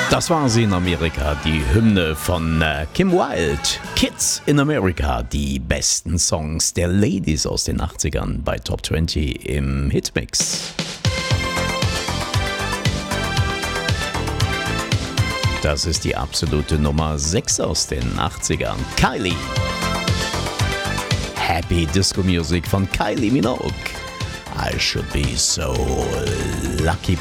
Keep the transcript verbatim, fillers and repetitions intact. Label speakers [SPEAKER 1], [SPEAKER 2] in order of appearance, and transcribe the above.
[SPEAKER 1] Das war sie in Amerika, die Hymne von äh, Kim Wilde. Kids in America, die besten Songs der Ladies aus den achtzigern bei Top zwanzig im Hitmix. Das ist die absolute Nummer sechs aus den achtzigern. Kylie. Happy Disco Music von Kylie Minogue. I should be so lucky.